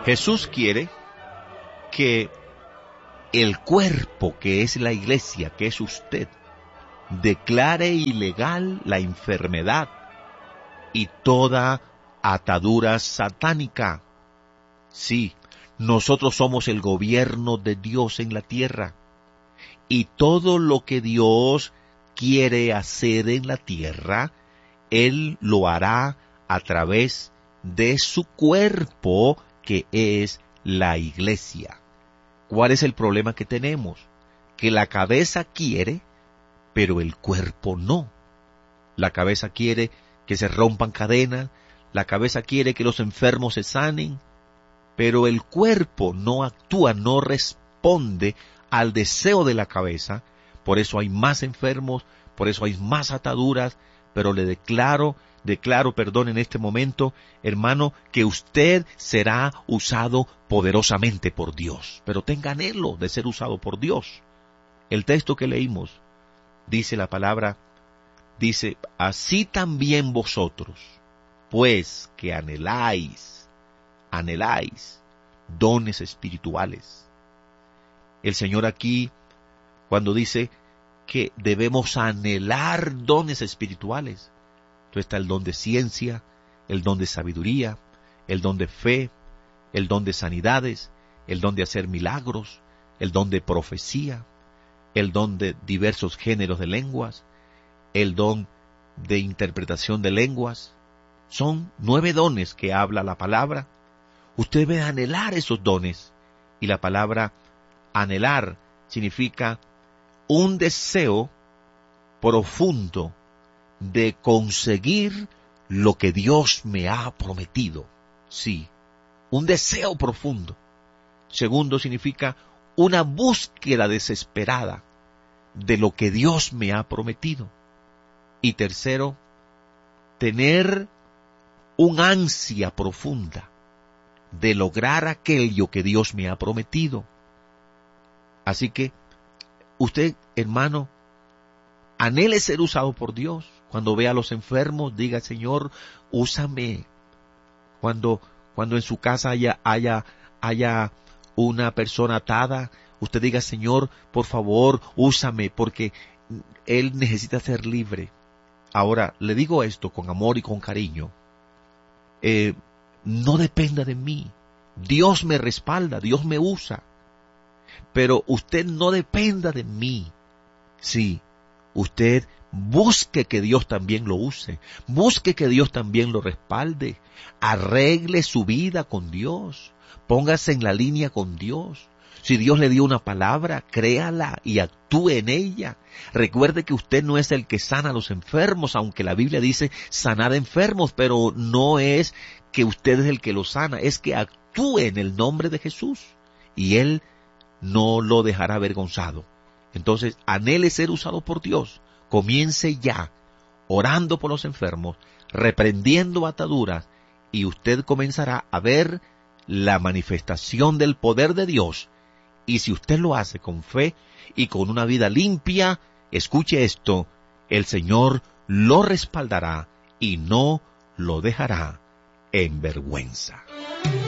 Jesús quiere que el cuerpo, que es la iglesia, que es usted, declare ilegal la enfermedad y toda atadura satánica. Sí, nosotros somos el gobierno de Dios en la tierra, y todo lo que Dios quiere hacer en la tierra, Él lo hará a través de su cuerpo, que es la iglesia. ¿Cuál es el problema que tenemos? Que la cabeza quiere, pero el cuerpo no. La cabeza quiere que se rompan cadenas, la cabeza quiere que los enfermos se sanen, pero el cuerpo no actúa, no responde al deseo de la cabeza. Por eso hay más enfermos, por eso hay más ataduras, pero le declaro en este momento, hermano, que usted será usado poderosamente por Dios. Pero tenga anhelo de ser usado por Dios. El texto que leímos, dice la palabra, dice, así también vosotros, pues que anheláis dones espirituales. El Señor aquí, cuando dice que debemos anhelar dones espirituales, entonces está el don de ciencia, el don de sabiduría, el don de fe, el don de sanidades, el don de hacer milagros, el don de profecía, el don de diversos géneros de lenguas, el don de interpretación de lenguas. Son 9 dones que habla la palabra. Usted debe anhelar esos dones. Y la palabra anhelar significa un deseo profundo de conseguir lo que Dios me ha prometido. Sí, un deseo profundo. Segundo, significa una búsqueda desesperada de lo que Dios me ha prometido. Y tercero, tener un ansia profunda de lograr aquello que Dios me ha prometido. Así que, usted, hermano, anhele ser usado por Dios. Cuando vea a los enfermos, diga, Señor, úsame. Cuando en su casa haya una persona atada, usted diga, Señor, por favor, úsame, porque él necesita ser libre. Ahora, le digo esto con amor y con cariño. No dependa de mí. Dios me respalda, Dios me usa. Pero usted no dependa de mí. Sí, usted busque que Dios también lo use. Busque que Dios también lo respalde. Arregle su vida con Dios. Póngase en la línea con Dios. Si Dios le dio una palabra, créala y actúe en ella. Recuerde que usted no es el que sana a los enfermos, aunque la Biblia dice sanar enfermos, pero no es que usted es el que los sana, es que actúe en el nombre de Jesús. Y Él no lo dejará avergonzado. Entonces, anhele ser usado por Dios. Comience ya, orando por los enfermos, reprendiendo ataduras, y usted comenzará a ver la manifestación del poder de Dios. Y si usted lo hace con fe y con una vida limpia, escuche esto, el Señor lo respaldará y no lo dejará en vergüenza.